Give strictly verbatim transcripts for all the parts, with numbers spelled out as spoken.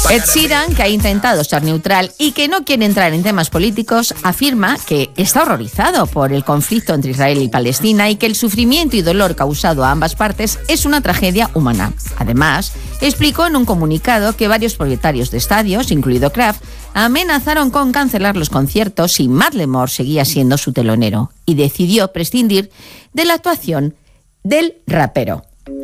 Ed Sheeran, que ha intentado ser neutral y que no quiere entrar en temas políticos, afirma que está horrorizado por el conflicto entre Israel y Palestina y que el sufrimiento y dolor causado a ambas partes es una tragedia humana. Además, explicó en un comunicado que varios propietarios de estadios, incluido Kraft, amenazaron con cancelar los conciertos si Macklemore seguía siendo su telonero y decidió prescindir de la actuación del rapero.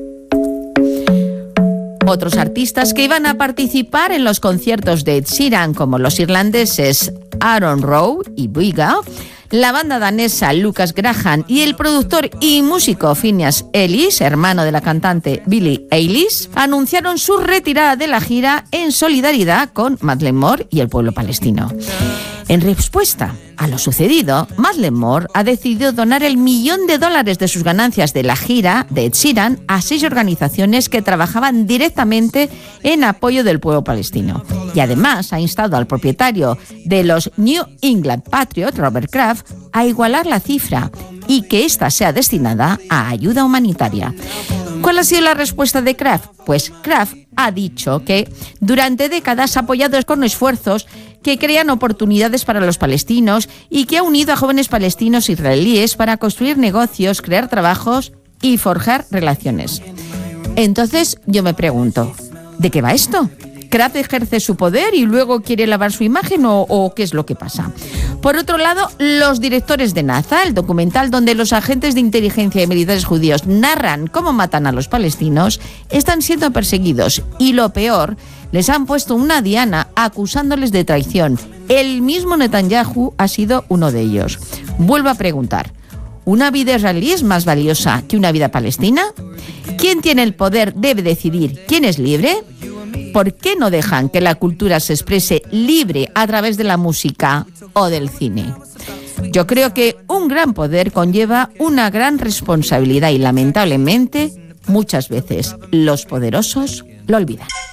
Otros artistas que iban a participar en los conciertos de Ed Sheeran, como los irlandeses Aaron Rowe y Buiga, la banda danesa Lucas Graham y el productor y músico Phineas Ellis, hermano de la cantante Billie Eilish, anunciaron su retirada de la gira en solidaridad con Macklemore y el pueblo palestino. En respuesta a lo sucedido, Macklemore ha decidido donar el millón de dólares de sus ganancias de la gira de Ed Sheeran a seis organizaciones que trabajaban directamente en apoyo del pueblo palestino. Y además ha instado al propietario de los New England Patriots, Robert Kraft, a igualar la cifra y que ésta sea destinada a ayuda humanitaria. ¿Cuál ha sido la respuesta de Kraft? Pues Kraft ha dicho que durante décadas ha apoyado con esfuerzos que crean oportunidades para los palestinos y que ha unido a jóvenes palestinos e israelíes para construir negocios, crear trabajos y forjar relaciones. Entonces yo me pregunto, ¿de qué va esto? ¿Kraft ejerce su poder y luego quiere lavar su imagen o, o qué es lo que pasa? Por otro lado, los directores de NASA, el documental donde los agentes de inteligencia y militares judíos narran cómo matan a los palestinos, están siendo perseguidos y lo peor, les han puesto una diana acusándoles de traición. El mismo Netanyahu ha sido uno de ellos. Vuelvo a preguntar, ¿una vida israelí es más valiosa que una vida palestina? ¿Quién tiene el poder debe decidir quién es libre? ¿Por qué no dejan que la cultura se exprese libre a través de la música o del cine? Yo creo que un gran poder conlleva una gran responsabilidad y lamentablemente muchas veces los poderosos lo olvidan.